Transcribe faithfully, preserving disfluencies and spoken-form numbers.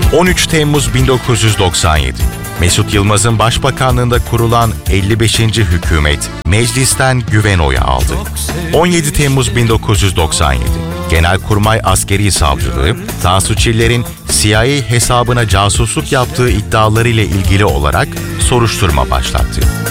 on üç Temmuz bin dokuz yüz doksan yedi. Mesut Yılmaz'ın başbakanlığında kurulan elli beşinci hükümet meclisten güven oyu aldı. on yedi Temmuz bin dokuz yüz doksan yedi. Genelkurmay Askeri Savcılığı, Tansu Çiller'in C I A hesabına casusluk yaptığı iddialarıyla ilgili olarak soruşturma başlattı.